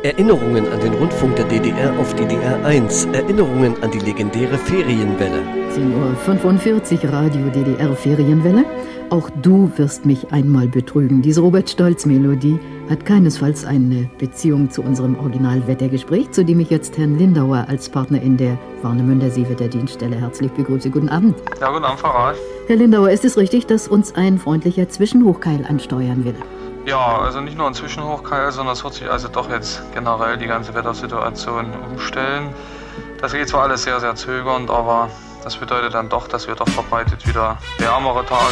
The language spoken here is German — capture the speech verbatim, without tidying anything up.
Erinnerungen an den Rundfunk der D D R auf D D R eins. Erinnerungen an die legendäre Ferienwelle. zehn Uhr fünfundvierzig, Radio D D R Ferienwelle. Auch du wirst mich einmal betrügen. Diese Robert-Stolz-Melodie hat keinesfalls eine Beziehung zu unserem Original-Wettergespräch, zu dem ich jetzt Herrn Lindauer als Partner in der Warnemünder Seewetterdienststelle herzlich begrüße. Guten Abend. Ja, guten Abend, Frau Rath. Herr Lindauer, ist es richtig, dass uns ein freundlicher Zwischenhochkeil ansteuern will? Ja, also nicht nur ein Zwischenhochkeil, sondern es wird sich also doch jetzt generell die ganze Wettersituation umstellen. Das geht zwar alles sehr, sehr zögernd, aber das bedeutet dann doch, dass wir doch verbreitet wieder wärmere Tage